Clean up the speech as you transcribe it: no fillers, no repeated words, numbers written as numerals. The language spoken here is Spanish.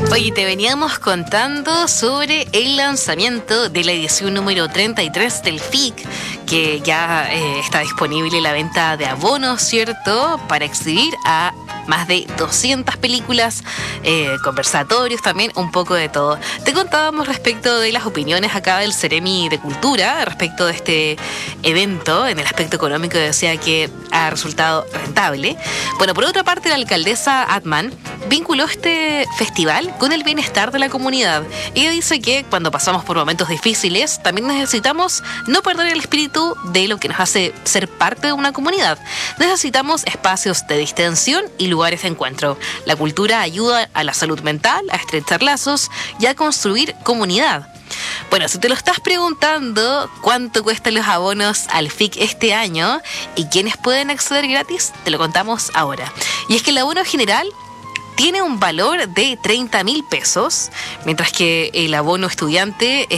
Oye, te veníamos contando sobre el lanzamiento de la edición número 33 del FIC, que ya está disponible la venta de abonos, ¿cierto? Para exhibir a más de 200 películas, conversatorios también, un poco de todo. Te contábamos respecto de las opiniones acá del Ceremi de Cultura, respecto de este evento, en el aspecto económico decía que ha resultado rentable. Bueno, por otra parte, la alcaldesa Atman vinculó este festival con el bienestar de la comunidad. Ella dice que cuando pasamos por momentos difíciles, también necesitamos no perder el espíritu de lo que nos hace ser parte de una comunidad. Necesitamos espacios de distensión y lugares de encuentro. La cultura ayuda a la salud mental, a estrechar lazos y a construir comunidad. Bueno, si te lo estás preguntando cuánto cuestan los abonos al FIC este año y quiénes pueden acceder gratis, te lo contamos ahora. Y es que el abono general tiene un valor de 30.000 pesos, mientras que el abono estudiante